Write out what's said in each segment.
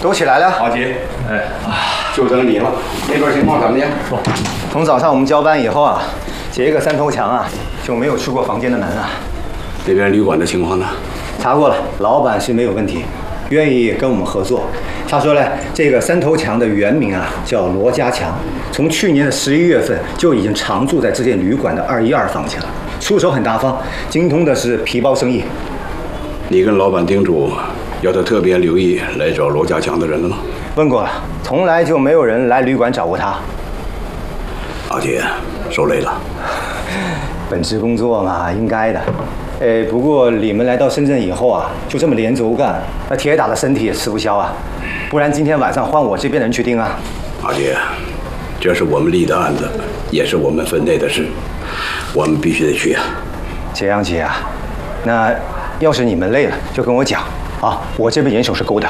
都起来了。 阿杰，哎， 就等你了。那边情况怎么样？从早上我们交班以后啊，杰个三头强啊就没有出过房间的门啊。 这边旅馆的情况呢？ 查过了，老板是没有问题，愿意跟我们合作。他说呢，这个三头强的原名啊叫罗家强，从去年的11月份就已经常住在这间旅馆的212房间了，出手很大方，精通的是皮包生意。 你跟老板叮嘱，要他特别留意来找罗家强的人了吗？ 问过了，从来就没有人来旅馆找过他。 阿杰，受累了。 本职工作嘛，应该的。不过你们来到深圳以后啊，就这么连轴干，那铁打的身体也吃不消啊。不然今天晚上换我这边人去盯啊。 阿杰，这是我们立的案子，也是我们分内的事，我们必须得去啊。 这样姐啊，那要是你们累了，就跟我讲啊，我这边人手是够的。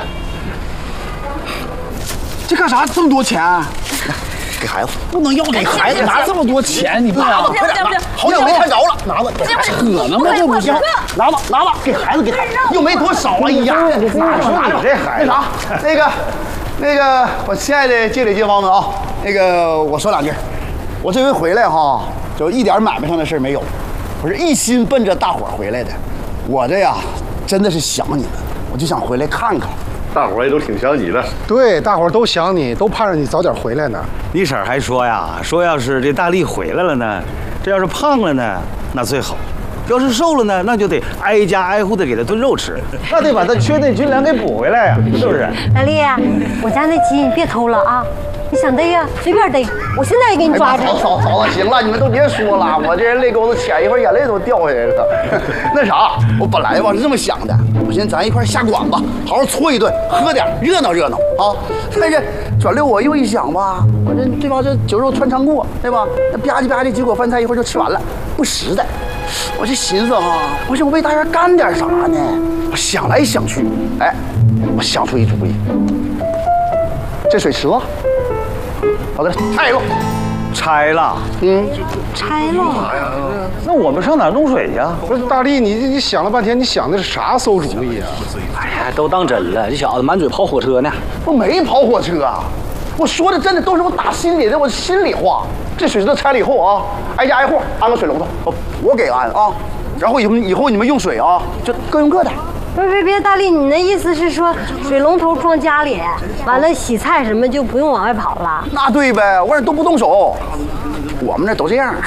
这干啥这么多钱？ 给孩子。 不能要给孩子拿这么多钱，你拿吧，快点拿！好久没看着了，拿吧，扯呢吗？这不行，拿吧，拿吧，给孩子，给孩子，又没多少啊！哎呀，拿着， 这孩子。 那个，我亲爱的街里街坊们啊，那个我说两句，我这回回来哈，就一点买卖上的事没有，我是一心奔着大伙儿回来的。我这呀，真的是想你们，我就想回来看看。 大伙儿也都挺想你的。 对，大伙儿都想你，都盼着你早点回来呢。 你婶儿还说呀，说要是这大力回来了呢，这要是胖了呢，那最好；要是瘦了呢，那就得挨家挨户的给他炖肉吃，那得把他缺那军粮给补回来呀，是不是？ 大力，我家那鸡你别偷了啊！你想逮呀，随便逮，我现在就给你抓着。 嫂子，行了，你们都别说了，我这人泪沟子浅，一会儿眼泪都掉下来了。那啥，我本来吧是这么想的，我寻思咱一块下馆子，好好搓一顿，喝点，热闹热闹啊。但是转溜我又一想吧，我这对吧，这酒肉穿肠过，对吧？那吧唧吧唧几口饭菜一会儿就吃完了，不实在。我这寻思哈，我想为大家干点啥呢？我想来想去，哎，我想出一主意，这水池子。好的，拆了， 拆了， 拆了。 那我们上哪儿弄水去啊？ 不是大力，你想了半天，你想的是啥馊主意啊？ 哎呀，都当真了，这小子满嘴跑火车呢。 我没跑火车啊，我说的真的都是我打心里的，我心里话。这水池子拆了以后啊，挨家挨户安个水龙头，我给安啊。然后以后你们用水啊，就各用各的。 别，大力，你那意思是说水龙头装家里，完了洗菜什么就不用往外跑了？ 那对呗，我这都不动手，我们这都这样。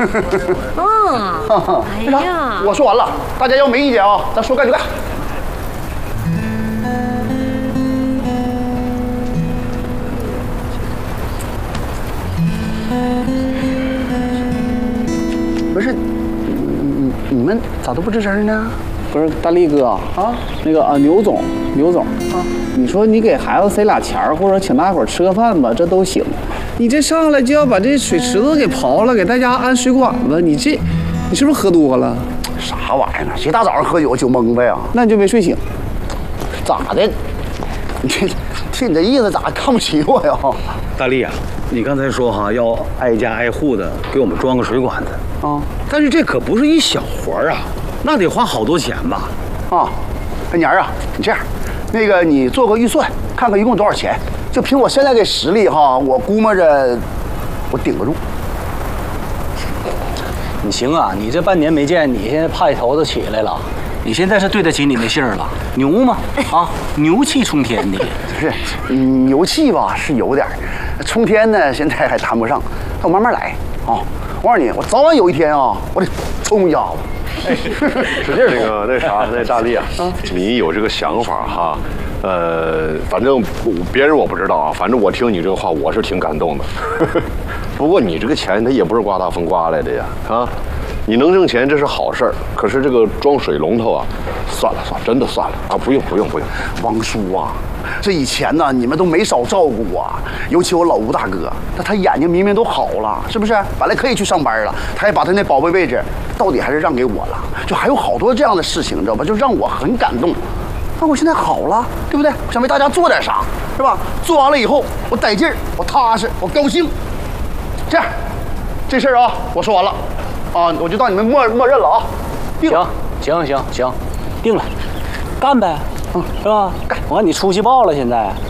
哎呀， 我说完了，大家要没意见啊，咱说干就干。不是，你们咋都不吱声呢？ 不是大力哥啊，那个牛总啊，你说你给孩子塞俩钱儿，或者请大伙儿吃个饭吧，这都行。你这上来就要把这水池子给刨了，给大家安水管子，你是不是喝多了？ 啥玩意儿呢？谁大早上喝酒酒蒙子呀？ 那你就没睡醒？ 咋的？你听你这意思，咋看不起我呀？ 大力啊，你刚才说哈要挨家挨户的给我们装个水管子啊， 但是这可不是一小活儿啊，那得花好多钱吧？ 啊，年儿啊，你这样，那个你做个预算，看看一共多少钱。就凭我现在这实力哈，我估摸着我顶得住。 你行啊，你这半年没见，你现在派头子起来了。你现在是对得起你那姓儿了，牛吗？啊，牛气冲天的。 是，牛气吧是有点，冲天呢现在还谈不上，那我慢慢来啊。我告诉你，我早晚有一天啊，我得冲一下子。 使劲那啥，那大力啊，你有这个想法哈，反正别人我不知道啊，反正我听你这个话，我是挺感动的。不过你这个钱它也不是刮大风刮来的呀，啊，你能挣钱这是好事儿，可是这个装水龙头啊，算了，真的算了啊，不用。 王叔啊，这以前呢你们都没少照顾我，尤其我老吴大哥，他眼睛明明都好了，是不是？本来可以去上班了，他还把他那宝贝位置到底还是让给我了，就还有好多这样的事情，你知道吧？就让我很感动。那我现在好了，对不对？我想为大家做点啥，是吧？做完了以后，我得劲儿，我踏实，我高兴。这样，这事儿啊，我说完了，啊，我就当你们默认了啊。 行，定了，干呗，是吧？干！我看你出息爆了，现在